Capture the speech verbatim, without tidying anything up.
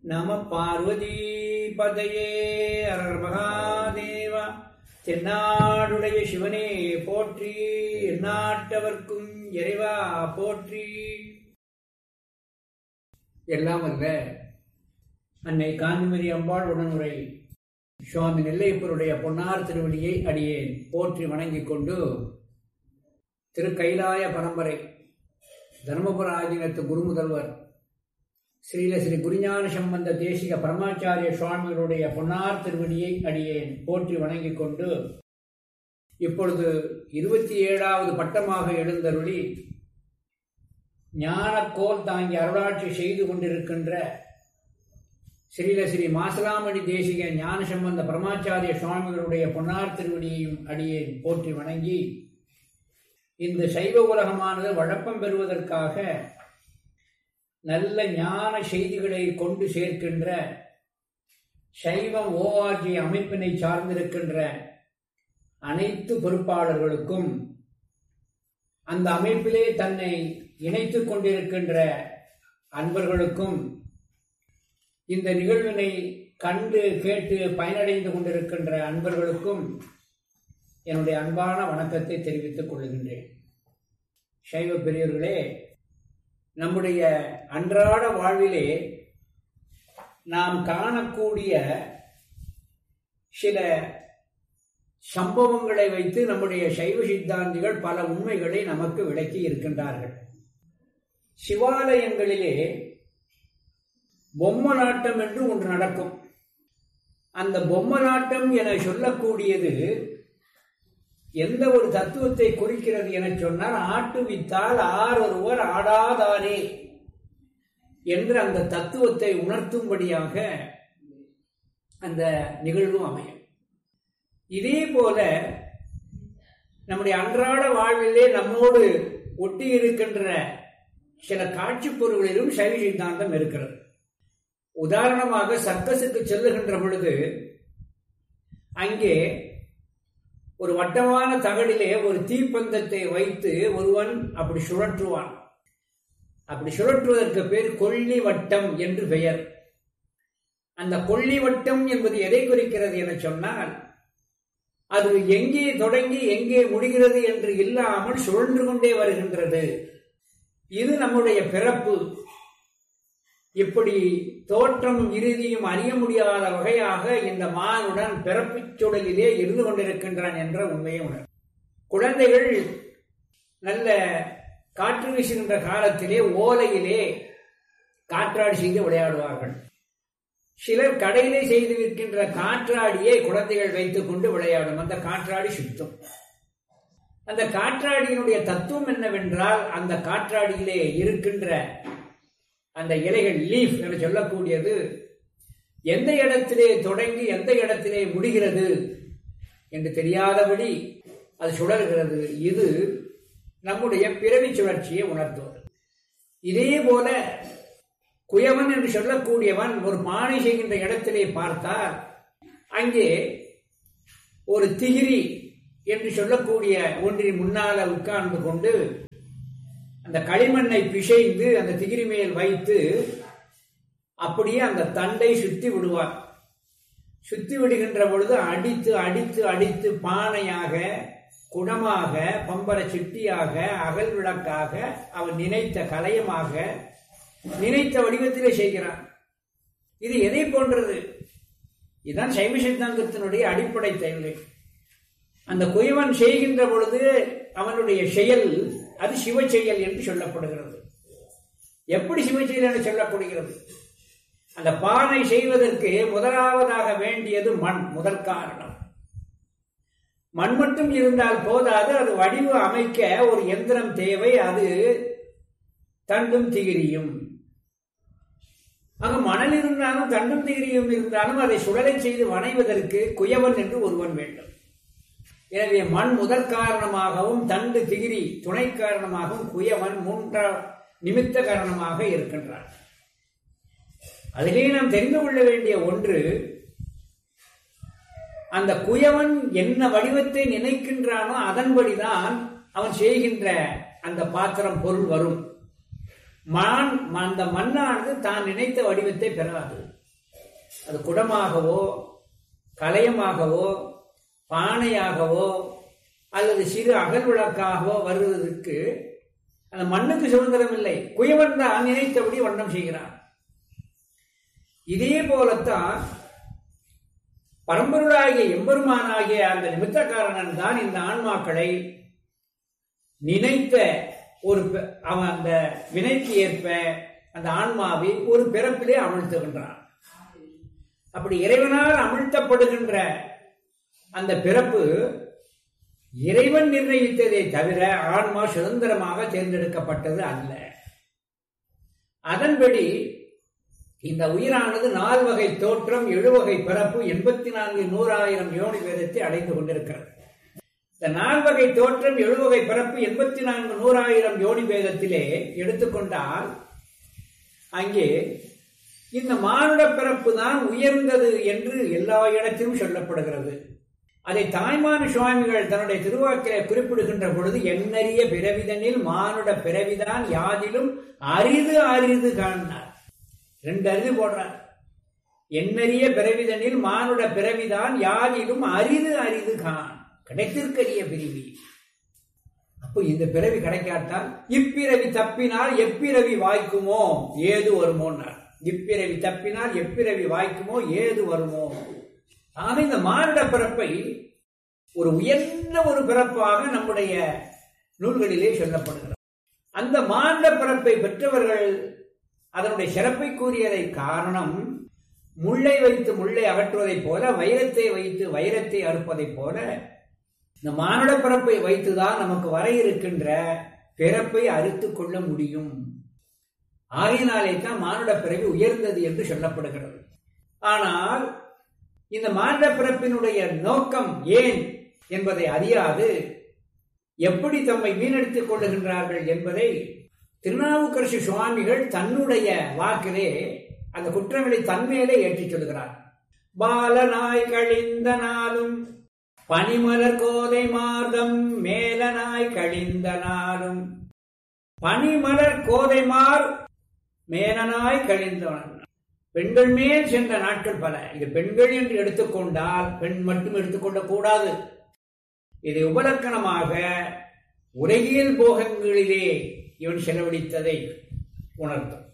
நம பார்வதி பதையே அரர் மகாதேவா. தென்னாடுடைய சிவனே போற்றி, எந்நாட்டவர்க்கும் இறைவா போற்றி. எல்லாம் அல்ல அன்னை காந்திமதி அம்பாள் உடனுரை சுவாமி நெல்லையப்பருடைய பொன்னார் திருவடியை அடியேன் போற்றி வணங்கிக் கொண்டு, திருக்கைலாய பரம்பரை தர்மபுர ஆதீனத்து குருமுதல்வர் ஸ்ரீல ஸ்ரீ குருஞான சம்பந்த தேசிக பரமாச்சாரிய சுவாமிகளுடைய பொன்னார் திருவடியை அடியேன் போற்றி வணங்கிக் கொண்டு, இப்பொழுது இருபத்தி ஏழாவது பட்டமாக எழுந்தருளி ஞானக்கோல் தாங்கி அருளாட்சி செய்து கொண்டிருக்கின்ற ஸ்ரீல ஸ்ரீ மாசலாமணி தேசிக ஞான சம்பந்த பரமாச்சாரிய சுவாமிகளுடைய பொன்னார் திருவடியையும் அடியேன் போற்றி வணங்கி, இந்த சைவ உலகமானது வழப்பம் பெறுவதற்காக நல்ல ஞான செய்திகளை கொண்டு சேர்க்கின்ற சைவம் ஓஆர்ஜி அமைப்பினை சார்ந்திருக்கின்ற அனைத்து பொறுப்பாளர்களுக்கும், அந்த அமைப்பிலே தன்னை இணைத்துக் கொண்டிருக்கின்ற அன்பர்களுக்கும், இந்த நிகழ்வினை கண்டு கேட்டு பயனடைந்து கொண்டிருக்கின்ற அன்பர்களுக்கும் என்னுடைய அன்பான வணக்கத்தை தெரிவித்துக் கொள்கின்றேன். சைவ பெரியவர்களே, நம்முடைய அன்றாட வாழ்விலே நாம் காணக்கூடிய சில சம்பவங்களை வைத்து நம்முடைய சைவ சித்தாந்திகள் பல உண்மைகளை நமக்கு விளக்கி இருக்கின்றார்கள். சிவாலயங்களிலே பொம்மலாட்டம் என்று ஒன்று நடக்கும். அந்த பொம்மலாட்டம் என சொல்லக்கூடியது எந்த ஒரு தத்துவத்தை குறிக்கிறது என சொன்னால், ஆட்டுவித்தால் ஆர் ஒருவர் ஆடாதாரே என்ற அந்த தத்துவத்தை உணர்த்தும்படியாக அந்த நிகழ்வு அமையும். இதே போல நம்முடைய அன்றாட வாழ்விலே நம்மோடு ஒட்டி இருக்கின்ற சில காட்சி பொருள்களிலும் சைவ சித்தாந்தம் இருக்கிறது. உதாரணமாக, சர்க்கஸுக்கு செல்லுகின்ற பொழுது அங்கே ஒரு வட்டமான தகடிலே ஒரு தீப்பந்தத்தை வைத்து ஒருவன் அப்படி சுழற்றுவான். அப்படி சுழற்றுவதற்கு பேர் கொள்ளி வட்டம் என்று பெயர். அந்த கொள்ளி வட்டம் என்பது எதை குறிக்கிறது என சொன்னால், அது எங்கே தொடங்கி எங்கே முடிகிறது என்று இல்லாமல் சுழன்று கொண்டே வருகின்றது. இது நம்முடைய பிறப்பு. இப்படி தோற்றமும் இறுதியும் அறிய முடியாத வகையாக இந்த மானுடன் பிறப்புச் சுடலிலே இருந்து கொண்டிருக்கின்றான் என்ற உண்மையை உணர். குழந்தைகள் நல்ல காற்று வீசுகின்ற காலத்திலே ஓலையிலே காற்றாடி செய்து விளையாடுவார்கள். சிலர் கடையிலே செய்து விற்கின்ற காற்றாடியை குழந்தைகள் வைத்துக் கொண்டு விளையாடும். அந்த காற்றாடி சுத்தம். அந்த காற்றாடியினுடைய தத்துவம் என்னவென்றால், அந்த காற்றாடியிலே இருக்கின்ற அந்த இலைகள், லீஃப் என சொல்லக்கூடியது, எந்த இடத்திலே தொடங்கி எந்த இடத்திலே முடிகிறது என்று தெரியாதபடி அது சுழல்கிறது. இது நம்முடைய பிறவி சுழற்சியை உணர்த்துவது. இதே போல குயவன் என்று சொல்லக்கூடியவன் ஒரு பானை செய்கின்ற இடத்திலே பார்த்தால், அங்கே ஒரு திகிரி என்று சொல்லக்கூடிய ஒன்றின் முன்னால உட்கார்ந்து கொண்டு அந்த களிமண்ணை பிசைந்து அந்த திகிரி மேல் வைத்து அப்படியே அந்த தண்டை சுத்தி விடுவார். சுத்தி விடுகின்ற பொழுது அடித்து அடித்து அடித்து பானையாக, குடமாக, பம்பர சிட்டியாக, அகல் விளக்காக, அவன் நினைத்த கலையமாக, நினைத்த வடிவத்திலே செய்கிறான். இது எதை போன்றது? இதுதான் சைவ சித்தாந்தத்தினுடைய அடிப்படை தேவை. அந்த குயவன் செய்கின்ற பொழுது அவனுடைய செயல் அது சிவ செயல் என்று சொல்லப்படுகிறது. எப்படி சிவ செயல் என்று சொல்லப்படுகிறது? அந்த பானை செய்வதற்கு முதலாவதாக வேண்டியது மண், முதல் காரணம். மண் மட்டும் இருந்தால் போதாது, அது வடிவு அமைக்க ஒரு எந்திரம் தேவை. அது தண்டும் திகிரியும். ஆக மணல் இருந்தாலும் தண்டும் திகிரியும் இருந்தாலும் அதை சுழலை செய்து வணைவதற்கு குயவன் என்று ஒருவன் வேண்டும். எனவே மண் முதல் காரணமாகவும் தண்டு திகிரி துணை காரணமாகவும் குயவன் மூன்றாம் நிமித்த காரணமாக இருக்கின்றான். அதிலே நாம் தெரிந்து கொள்ள வேண்டிய ஒன்று, அந்த குயவன் என்ன வடிவத்தை நினைக்கின்றானோ அதன்படிதான் அவன் செய்கின்ற அந்த பாத்திரம் பொருள் வரும். மான் அந்த மண்ணானது தான் நினைத்த வடிவத்தை பெறாது. அது குடமாகவோ கலயமாகவோ பானையாகவோ அல்லது சிறு அகல் விளக்காகவோ வருவதற்கு அந்த மண்ணுக்கு சுதந்திரம் இல்லை. குயவன் தான் நினைத்தபடி வண்ணம் செய்கிறான். இதே போலத்தான் பரம்பொருளாகிய எம்பெருமானாகிய அந்த நிமித்தக்காரனன் தான் இந்த ஆன்மாக்களை நினைத்த ஒரு அவன் அந்த வினைக்கு ஏற்ப அந்த ஆன்மாவை ஒரு பிறப்பிலே அமிழ்த்துகின்றான். அப்படி இறைவனால் அமிழ்த்தப்படுகின்ற அந்த பிறப்பு இறைவன் நிர்ணயித்ததை தவிர ஆன்மா சுதந்திரமாக தேர்ந்தெடுக்கப்பட்டது அல்ல. அதன்படி இந்த உயிரானது நால்வகை தோற்றம் எழுவகை பிறப்பு எண்பத்தி நான்கு நூறாயிரம் யோனி வேதத்தை அடைந்து கொண்டிருக்கிறது. இந்த நால்வகை தோற்றம் எழுவகை பிறப்பு எண்பத்தி நான்கு நூறாயிரம் யோனி வேதத்திலே எடுத்துக்கொண்டால் அங்கே இந்த மானுட பிறப்பு தான் உயர்ந்தது என்று எல்லா இடத்திலும் சொல்லப்படுகிறது. அதை தாய்மான சுவாமிகள் தன்னுடைய திருவாக்கிலே குறிப்பிடுகின்ற பொழுது எண்ணறிய பிறவிதனில் மானுட பிறவிதான் யாதிலும் அரிது அரிது காணார். ரெண்டு அரிது போடுறார். எண்ணறிய பிறவிதனில் மானுட பிறவிதான் யாதிலும் அரிது அரிது காண், கிடைத்திருக்கரிய பிரிவி. அப்போ இந்த பிறவி கிடைக்காட்டால் இப்பிறவி தப்பினால் எப்பிறவி வாய்க்குமோ ஏது வருமோன்னார். இப்பிறவி தப்பினால் எப்பிறவி வாய்க்குமோ ஏது வருமோ. ஆக இந்த மானுட பிறப்பை ஒரு உயர்ந்த ஒரு பிறப்பாக நம்முடைய நூல்களிலே சொல்லப்படுகிறது. அந்த மானுட பிறப்பை பெற்றவர்கள் அதனுடைய சிறப்பை கூறியதை காரணம், முள்ளை வைத்து முள்ளை அகற்றுவதைப் போல, வைரத்தை வைத்து வைரத்தை அறுப்பதைப் போல இந்த மானுட பிறப்பை வைத்துதான் நமக்கு வர இருக்கின்ற பிறப்பை அறுத்து கொள்ள முடியும். ஆகையினாலே தான் மானுட பிறவி உயர்ந்தது என்று சொல்லப்படுகிறது. ஆனால் இந்த மானுட பிறப்பினுடைய நோக்கம் ஏன் என்பதை அறியாது எப்படி தம்மை வீணடித்துக் கொள்ளுகின்றார்கள் என்பதை திருநாவுக்கரசு சுவாமிகள் தன்னுடைய வாக்கிலே அந்த குற்றங்களை தன்மையிலே ஏற்றிச் சொல்கிறார். பாலனாய் கழிந்த நாளும் பனிமலர் கோதை மார்தம் மேலனாய் கழிந்த நாளும். பனிமலர் கோதைமார் மேலனாய் கழிந்தவன். பெண்கள் மேல் சென்ற நாட்கள் பல. இது பெண்கள் என்று எடுத்துக்கொண்டால் பெண் மட்டும் எடுத்துக்கொள்ள கூடாது. இதை உபலக்கணமாக உலகியல் போகங்களிலே இவன் செலவழித்ததை உணர்த்தும்.